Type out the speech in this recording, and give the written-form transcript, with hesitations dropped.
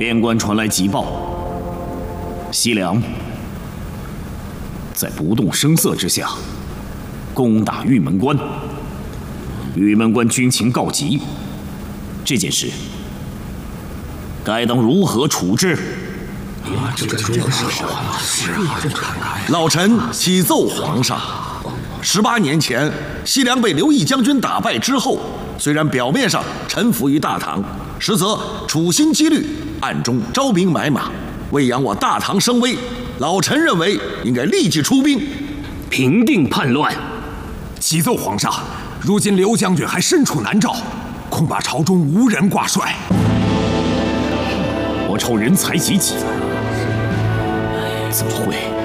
边关传来急报，西凉在不动声色之下攻打玉门关。玉门关军情告急，这件事该当如何处置？ 这真是老臣启奏皇上，18年前西凉被刘毅将军打败之后，虽然表面上臣服于大唐，实则处心积虑，暗中招兵买马，为扬我大唐声威。老臣认为应该立即出兵， 平定叛乱。 启奏皇上，如今刘将军还身处南诏，恐怕朝中无人挂帅。 我朝人才济济，怎么会